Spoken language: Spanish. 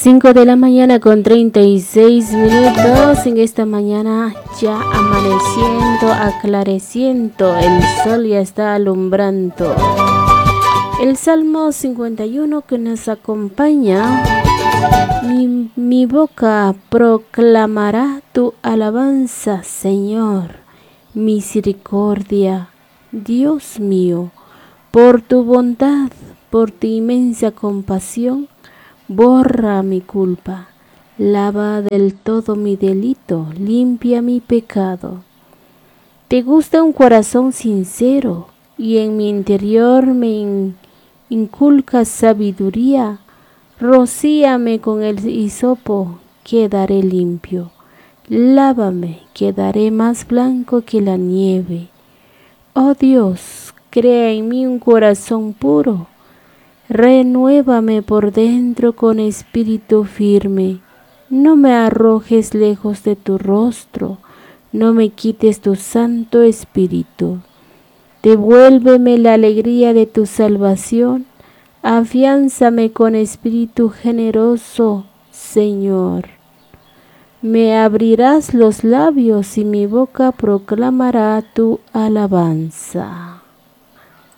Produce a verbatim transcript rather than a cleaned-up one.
cinco de la mañana con treinta y seis minutos. En esta mañana ya amaneciendo, aclareciendo, el sol ya está alumbrando. El Salmo cincuenta y uno que nos acompaña. Mi, mi boca proclamará tu alabanza, Señor. Misericordia, Dios mío, por tu bondad, por tu inmensa compasión, borra mi culpa, lava del todo mi delito, limpia mi pecado. Te gusta un corazón sincero y en mi interior me in, inculcas sabiduría. Rocíame con el hisopo, quedaré limpio. Lávame, quedaré más blanco que la nieve. Oh Dios, crea en mí un corazón puro. Renuévame por dentro con espíritu firme. No me arrojes lejos de tu rostro, no me quites tu santo espíritu. Devuélveme la alegría de tu salvación, afiánzame con espíritu generoso, Señor. Me abrirás los labios y mi boca proclamará tu alabanza.